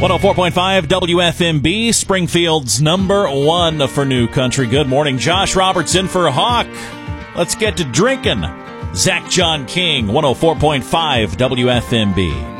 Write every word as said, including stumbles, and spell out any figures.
one oh four point five W F M B, Springfield's number one for new country. Good morning. Josh Robertson for Hawk. Let's get to drinking. Zach John King, one oh four point five W F M B.